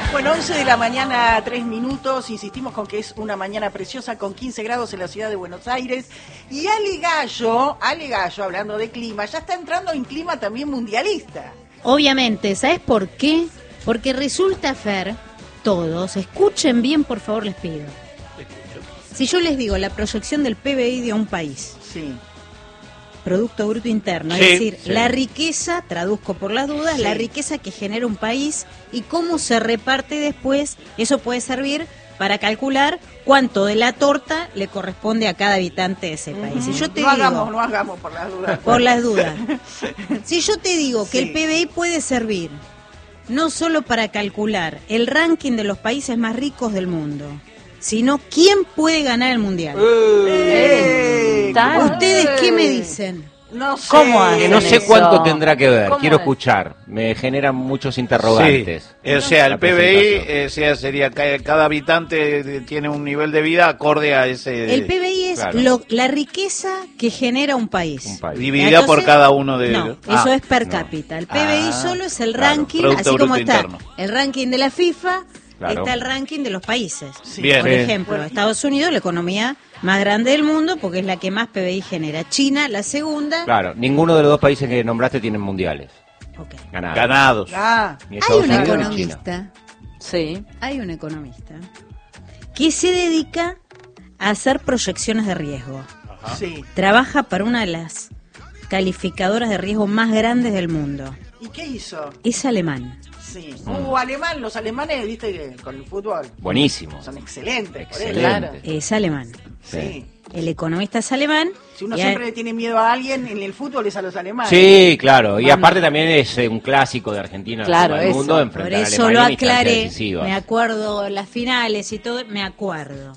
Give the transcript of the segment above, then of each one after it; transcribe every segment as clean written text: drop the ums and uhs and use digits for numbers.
Bueno, 11 de la mañana, 3 minutos. Insistimos con que es una mañana preciosa con 15 grados en la ciudad de Buenos Aires. Y Ale Gallo, hablando de clima, ya está entrando en clima también mundialista. Obviamente, ¿sabes por qué? Porque resulta, Fer, todos, escuchen bien, por favor, les pido. Si yo les digo la proyección del PBI de un país, sí, Producto Bruto Interno, sí, es decir, sí, la riqueza, traduzco por las dudas, sí, la riqueza que genera un país y cómo se reparte después, eso puede servir para calcular cuánto de la torta le corresponde a cada habitante de ese país. Si yo te no digo, hagamos por las dudas. por las dudas. Si yo te digo que Sí, el PBI puede servir no solo para calcular el ranking de los países más ricos del mundo, sino quién puede ganar el mundial. ¿Ustedes qué me dicen? No sé. ¿Cómo hacen No sé eso? cuánto tendrá que ver, ¿Cómo quiero es? escuchar, me generan muchos interrogantes. Sí. O sea, La el PBI presentación. sería cada habitante tiene un nivel de vida acorde a ese... El PBI es claro, la riqueza que genera un país. Un país. dividida por cada uno de No, ellos. eso es per no. cápita. El PBI solo es el claro, ranking, Producto así como Bruto está Interno. el ranking de la FIFA, Claro. está el ranking de los países. Sí. Bien. Por Sí. ejemplo, Bueno, Estados Unidos, la economía más grande del mundo, porque es la que más PBI genera. China, la segunda. Claro, ninguno de los dos países que nombraste tienen mundiales. Ok. Ganados. Ah, Ni Hay Estados un Unidos ni China. economista, Sí. hay un economista que se dedica a hacer proyecciones de riesgo. sí. Trabaja para una de las calificadoras de riesgo más grandes del mundo. ¿Y qué hizo? Es alemán. Sí. Alemán, los alemanes, viste que con el fútbol Buenísimo. son excelentes. por eso. Excelente. Claro. Es alemán. Sí. El economista es alemán. Si uno y siempre le tiene miedo a alguien en el fútbol es a los alemanes. Sí, claro, y aparte también es un clásico de Argentina Claro, del mundo eso. enfrentar por a eso Alemania lo en instancias aclaré. decisivas. Me acuerdo las finales y todo, me acuerdo.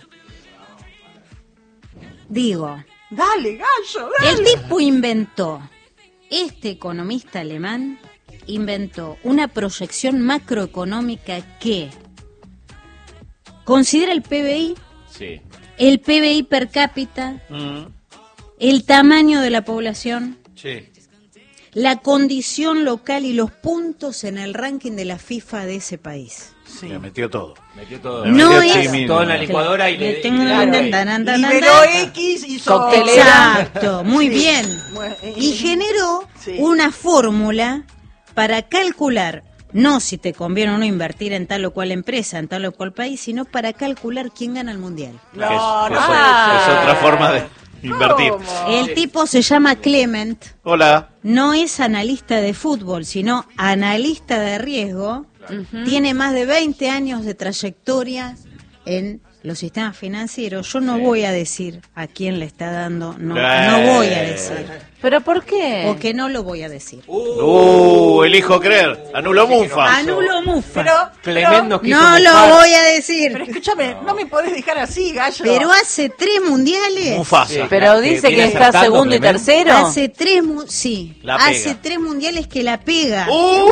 Digo, Dale, Gallo, dale. el tipo inventó, este economista alemán inventó una proyección macroeconómica que considera el PBI, Sí. el PBI per cápita, Mm, el tamaño de la población, sí. la condición local y los puntos en el ranking de la FIFA de ese país. Sí. Le metió todo. Metió todo, No metió es- así mismo. todo en la licuadora y le Tengo claro, Liberó X, hizo... Exacto, muy Sí. bien. Y generó Sí. una fórmula para calcular, no si te conviene o no invertir en tal o cual empresa, en tal o cual país, sino para calcular quién gana el mundial. No, Que es- no que es- puede es ser. otra forma de invertir. ¿Cómo? El tipo se llama Clement, Hola. no es analista de fútbol, sino analista de riesgo. Tiene más de 20 años de trayectoria en los sistemas financieros. Yo no voy a decir a quién le está dando, no voy a decir, ¿Pero por qué? o que no lo voy a decir. Elijo creer. Anulo Mufa. Anulo Mufa. Tremendo que No hizo lo Mufasa. voy a decir. Pero escúchame, no me podés dejar así, Gallo. Pero hace 3 mundiales. Mufasa. Pero que dice que viene está acertando, segundo y Clemente. tercero. Hace 3 sí. La pega. Hace 3 mundiales que la pega.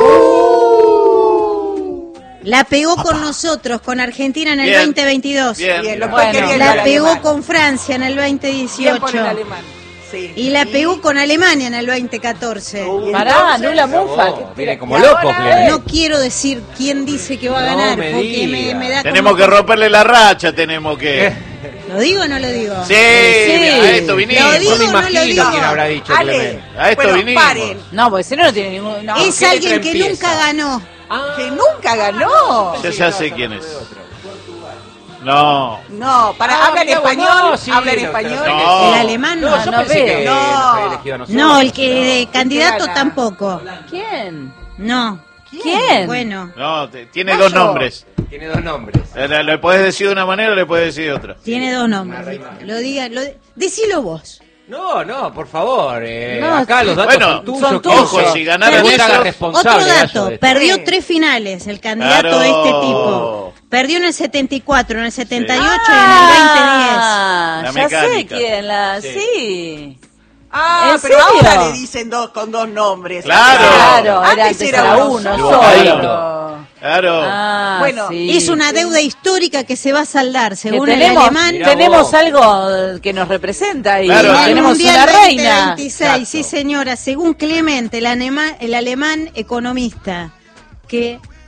La pegó con nosotros, con Argentina en el Bien. 2022. Bien. Bien, lo Bueno. quería La el pegó alemán. con Francia en el Bien por el 2018. alemán. Sí. Y la pegó con Alemania en el 2014. Y Pará, entonces- anula Mufa. Oh, viene como Y loco, ahora- Clemente. No quiero decir quién dice que va a No ganar, me porque diga. me da Tenemos como... que romperle la racha, tenemos que... ¿Lo digo o no lo digo? Sí, a esto vinimos. Lo digo. No me no lo imagino digo. quién habrá dicho Ale, Clemente. A esto bueno, vinimos. paren. No, porque si no, no tiene ningún... No. Es ¿qué alguien letra que empieza? nunca ganó. Que nunca ganó. Yo ya sé quién es. No. No, Ah, habla en mirá vos, español. no, sí, habla en no, español. no. El alemán no. Yo no pensé que veo. nos había elegido a nosotros. No, el que candidato gana? tampoco. ¿Quién? No. ¿Quién? Bueno, No, tiene dos nombres. Tiene dos nombres. Le puedes decir de una manera o le puedes decir de otra. tiene 2 nombres. Decilo vos. No, por favor. No, acá los datos bueno, son tuyos. son que tuyos. Ojo, si ganaran vos te hagas esos... responsable, Otro Gallo, dato, de esto. perdió Sí. 3 finales el candidato Claro. de este tipo. Perdió en el 74, en el 78 Ah, La ya sé mecánica. quién la... Sí. Sí. Ah, ¿En pero serio? ahora le dicen con dos nombres. Claro. Claro, Antes era era uno uno solo. Claro. Ah, Bueno, sí. Es una deuda histórica que se va a saldar, Que según el tenemos, alemán. Mirá tenemos vos. algo que nos representa y Claro, En el tenemos Mundial una reina. 2026, sí Exacto. señora, según Clemente, el alemán economista, que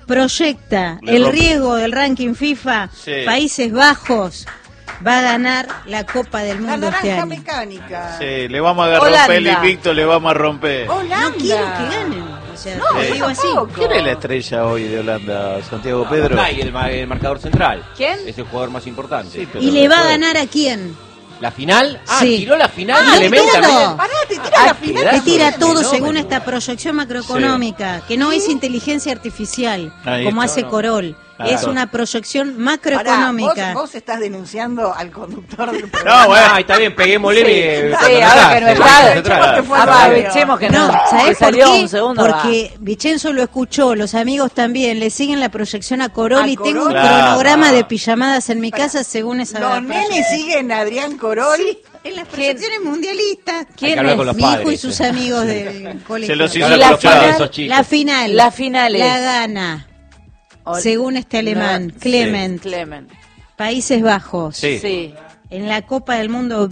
proyecta Le el rompe. riesgo del ranking FIFA, Sí. Países Bajos va a ganar la Copa del La Mundo este naranja año. mecánica. Sí, le vamos a Holanda. romper el invicto, le vamos a romper. Holanda. No quiero que ganen, o sea, No, te yo digo así. tampoco. ¿Quién es la estrella hoy de Holanda, Santiago Pedro? Ay, el marcador central. ¿Quién? Es el jugador más importante. Sí, pero ¿Y le va a después- ganar a quién? ¿La final? Ah, Sí. tiró la final Ah, y le mete claro. también. Pará, te tira la final. Te pedazo tira de todo fenómeno. según esta proyección macroeconómica, que no es inteligencia artificial, Ahí como está. hace Corol. Ah. Es una proyección Pará, macroeconómica. vos estás denunciando al conductor del programa. No, bueno. Ah, está bien, peguémosle. Sí, ahora que no está, echemos que fue al aprovechemos que no, ¿sabés que por salió qué? un segundo. Porque Vicenzo lo escuchó, los amigos también, le siguen la proyección a Corol A y tengo un Corol. cronograma Claro. de pijamadas en mi casa según esa Los proyección. nenes siguen a Adrián Corol. En las proyecciones mundialistas. Hay que hablar con los Mi hijo padres, y sus amigos del colegio. Se los hizo Hablar la con los padres de final- esos chicos. La final. La final La es- gana, Ol- según este alemán, No, Clement, Clement. Países Bajos. Sí. Sí. En la Copa del Mundo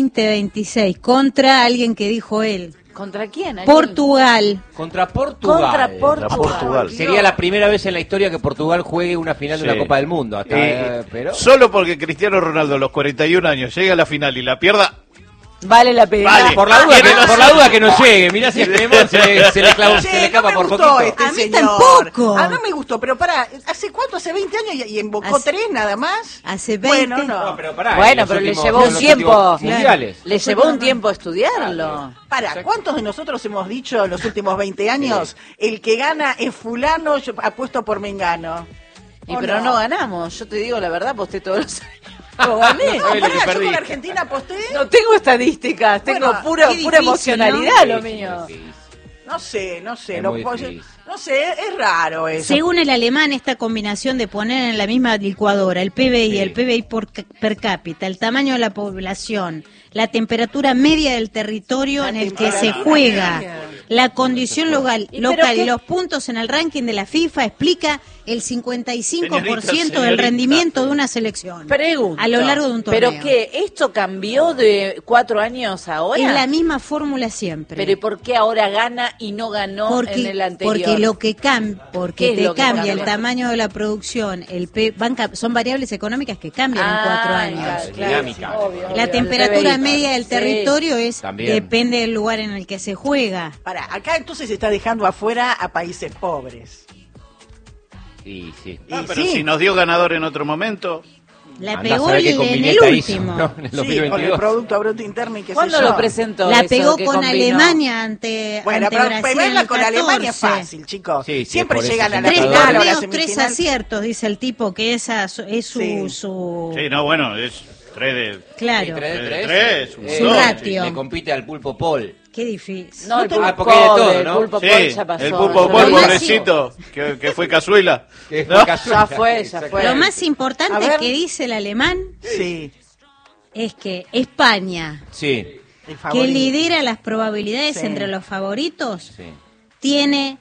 2026, contra alguien que dijo él. ¿Contra quién? Portugal. Contra Portugal. Contra Contra Portugal. Sería la primera vez en la historia que Portugal juegue una final de Sí. una Copa del Mundo. Hasta, pero Solo porque Cristiano Ronaldo a los 41 años llega a la final y la pierda, Vale la pena. Vale. por la duda que no llegue. Mirá si Clemón se le Che, escapa no por me gustó poquito. este A mí señor. tampoco. Ah, no me gustó, pero pará, ¿hace cuánto? ¿Hace 20 años y embocó Hace- 3 nada más? hace 20. Bueno, no. No, pero pará, Bueno, en los pero le últimos- llevó en un los tiempo. últimos Claro. mundiales. Le llevó un tiempo estudiarlo. Pará, ¿cuántos de nosotros hemos dicho en los últimos 20 años, el que gana es fulano, yo apuesto por Mengano? Y ¿O pero no ganamos. Yo te digo la verdad, aposté todos los años. No gané. No, ¿Sabés lo que pará, yo perdí? con Argentina aposté. No tengo estadísticas, tengo Bueno, pura qué pura difícil, emocionalidad ¿no? lo mío. No sé, Es lo muy puedo- difícil. no sé, es raro eso. Según el alemán, esta combinación de poner en la misma licuadora el PBI, Sí. el PBI per cápita, el tamaño de la población, la temperatura media del territorio La en el que se temperatura juega, media. la condición local, ¿Y pero local y qué? los puntos en el ranking de la FIFA explica el 55% del Señorita. rendimiento de una selección Pregunto. a lo largo de un torneo. ¿Pero qué? ¿Esto cambió de 4 años a ahora? Es la misma fórmula siempre. ¿Pero y por qué ahora gana y no ganó en el anterior? Porque lo que ¿Qué es te lo que cambia cambia? el tamaño de la producción, son variables económicas que cambian en 4 años. Dinámica. La el temperatura PBI. media del Sí. territorio También. depende del lugar en el que se juega. Pará, acá entonces se está dejando afuera a países pobres. Y sí. Y pero sí. si nos dio ganador en otro momento, La Andá a pegó saber qué en el combineta hizo, último. ¿no? En el Sí, con el 2022. Producto Bruto Interno y qué sé ¿Cuándo yo. lo presentó? La eso pegó que con combinó? Alemania ante Bueno, ante pero Brasil en pegarla el con Alemania es 14. fácil, chicos. Sí, sí, Siempre por eso llegan a la es un Tres final o a la torneos, tres semifinal. aciertos, dice el tipo, que esa es su... Sí. su sí, no, bueno, es 3 de... claro, Sí, 3 de 3. Tres, un Su ratio. Le compite al Pulpo Paul. qué difícil. No, el Ah, pulpo porque hay de todo, pobre, ¿no? el pulpo Sí, pobre ya pasó. el Pulpo Yo Paul, lo más- pobrecito, que fue cazuela. Que ¿No? fue casual. Ya fue, ya fue. Lo más A importante ver. que dice el alemán Sí, es que España, Sí, el que favorito. lidera las probabilidades Sí. entre los favoritos, sí. tiene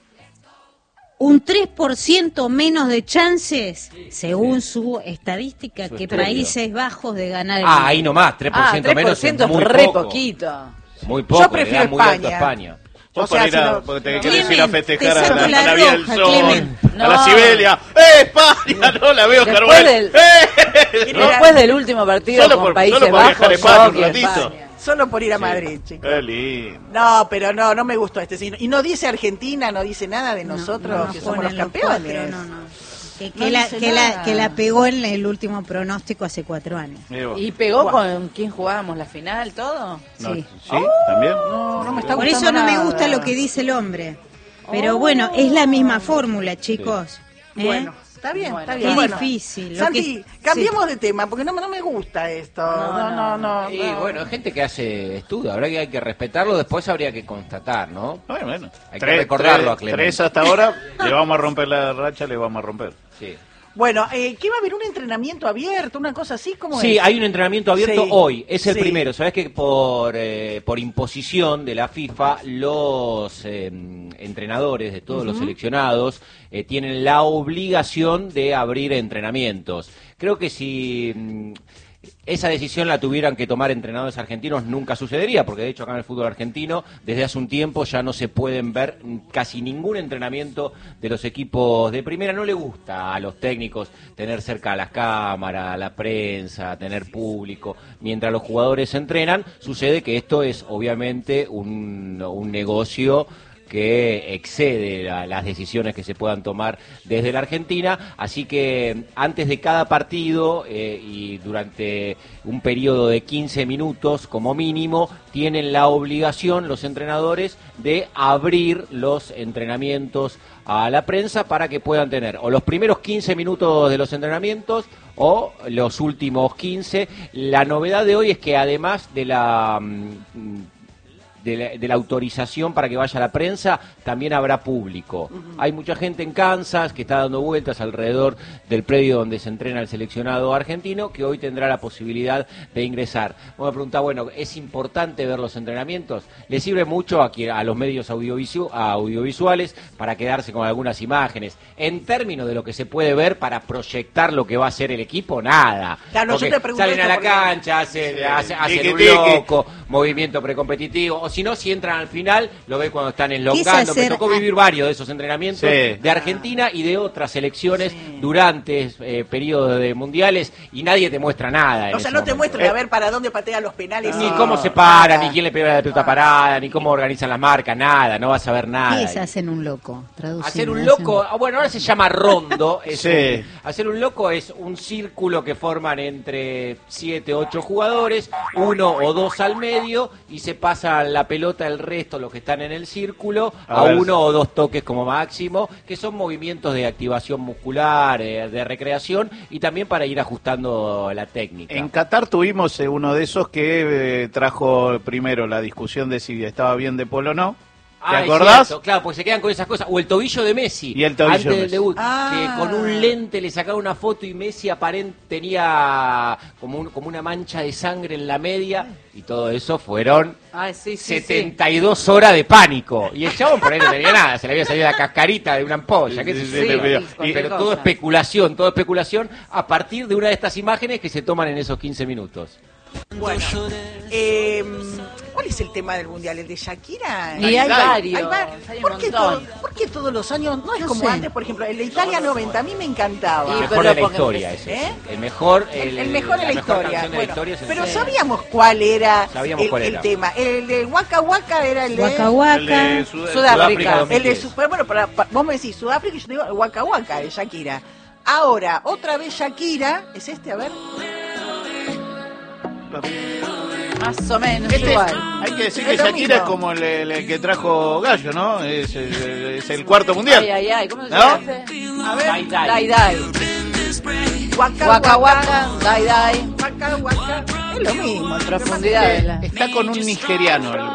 un 3% menos de chances, según su estadística, Su que estudio. Países Bajos de ganar el Ah, Mundial. ahí nomás, 3% Ah, menos 3% es muy es re poco. poquito. Muy poco, Yo prefiero le da muy alto a España. España. Vos O sea, por ir si a, no- porque te no. querés ir a Clement, festejar te a saco la la Vía del roja, Sol, Clement. a la No. Siberia. España! No la veo, Después Carbonell. del- ¿No? Después del último partido Solo con por- Países solo por Bajos, viajar a España yo un quiero ratito. España. Solo por ir a Madrid, chicos. Qué lindo. No, pero no me gustó este signo. Y no dice Argentina, no dice nada de nosotros, No, no que nos somos ponen los campeones. cuatro, no, no. Que, No dice nada. que la pegó en el último pronóstico hace 4 años. ¿Y pegó Buah. con quién jugábamos la final, todo? No, Sí. ¿Sí? ¿También? No me está Por gustando eso no me nada. gusta lo que dice el hombre. Pero bueno, es la misma fórmula, chicos. ¿eh? Bueno, está bien, Bueno, está qué bien. Bueno, difícil, lo Santi, que- cambiemos de tema, porque no me gusta esto. No. Y bueno, hay gente que hace estudio, habrá que hay que respetarlo, después habría que constatar, ¿no? Bueno. Hay que recordarlo a Clement. 3 hasta ahora, le vamos a romper la racha, le vamos a romper. Sí. Bueno, ¿qué va a haber? ¿Un entrenamiento abierto? ¿Una cosa así? ¿Cómo Sí, es? hay un entrenamiento abierto Sí. hoy, es el Sí. primero. Sabes que por imposición de la FIFA, los entrenadores de todos los seleccionados tienen la obligación de abrir entrenamientos. Creo que si esa decisión la tuvieran que tomar entrenadores argentinos, nunca sucedería, porque de hecho acá en el fútbol argentino desde hace un tiempo ya no se pueden ver casi ningún entrenamiento de los equipos de primera. No le gusta a los técnicos tener cerca a las cámaras, a la prensa, tener público. Mientras los jugadores entrenan, sucede que esto es obviamente un negocio que excede las decisiones que se puedan tomar desde la Argentina, así que antes de cada partido y durante un periodo de 15 minutos como mínimo, tienen la obligación los entrenadores de abrir los entrenamientos a la prensa para que puedan tener o los primeros 15 minutos de los entrenamientos o los últimos 15. La novedad de hoy es que además de la autorización para que vaya a la prensa, también habrá público. Hay mucha gente en Kansas que está dando vueltas alrededor del predio donde se entrena el seleccionado argentino, que hoy tendrá la posibilidad de ingresar. Vos me preguntás, bueno, ¿es importante ver los entrenamientos? ¿Le sirve mucho a los medios audiovisuales para quedarse con algunas imágenes? En términos de lo que se puede ver para proyectar lo que va a hacer el equipo, nada. Claro, yo te pregunto salen a la cancha, hacen un loco, movimiento precompetitivo, o si no, si entran al final, lo ves cuando están enlongando. Me tocó vivir varios de esos entrenamientos de Argentina y de otras selecciones durante periodos de mundiales, y nadie te muestra nada. O sea, no te muestran a ver para dónde patean los penales. Ni cómo se para, ni quién le pega la pelota parada, ni cómo organizan las marcas, nada, no vas a ver nada. ¿Qué es hacen un loco? Hacer un loco, bueno, ahora se llama rondo. Hacer un loco es un círculo que forman entre 7, 8 jugadores, 1 o 2 al medio, y se pasa la pelota el resto, los que están en el círculo, a 1 o 2 toques como máximo, que son movimientos de activación muscular, de recreación, y también para ir ajustando la técnica. En Qatar tuvimos uno de esos que trajo primero la discusión de si estaba bien de Polo o no. ¿Te acordás? Cierto, claro, porque se quedan con esas cosas. O el tobillo de Messi. Y el tobillo antes de del Messi. debut. Que con un lente le sacaron una foto y Messi tenía como una mancha de sangre en la media. Y todo eso fueron 72 horas de pánico. Y el chabón por ahí no tenía nada. Se le había salido la cascarita de una ampolla. Pero todo especulación a partir de una de estas imágenes que se toman en esos 15 minutos. Bueno, ¿cuál es el tema del mundial? ¿El de Shakira? Y hay varios. ¿Por qué todos los años? No es como antes, por ejemplo, el de Italia 90, a mí me encantaba. El mejor de la historia, eso. El mejor de la historia. Pero sabíamos cuál era el tema. El de Waka Waka era el de... Waka Waka. El de Sudáfrica. El de bueno, vos me decís Sudáfrica y yo te digo Waka Waka de Shakira. Ahora, otra vez Shakira, ¿es este? A ver. Más o menos igual. Hay que decir que Shakira es como el que trajo Gallo, ¿no? Es el cuarto mundial. Ay, ¿cómo se hace? A ver. Dai. Waka Waka, Dai. Waka Waka. Es lo mismo. Profundidad. Está con un nigeriano.